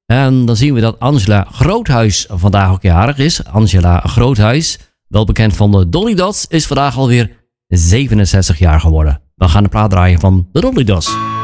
En dan zien we dat Angela Groothuis vandaag ook jarig is. Angela Groothuis, wel bekend van de Dolly Dots, is vandaag alweer 67 jaar geworden. We gaan de plaat draaien van de Dolly Dots.